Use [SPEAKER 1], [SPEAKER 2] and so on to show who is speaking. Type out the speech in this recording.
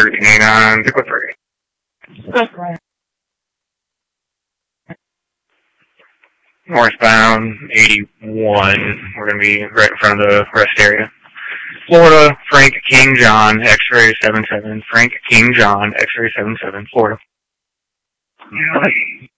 [SPEAKER 1] 1389, pick with 3. Northbound 81, we're going to be right in front of the rest area. Florida, Frank King John, X-ray 77. Frank King John, X-ray 77, Florida.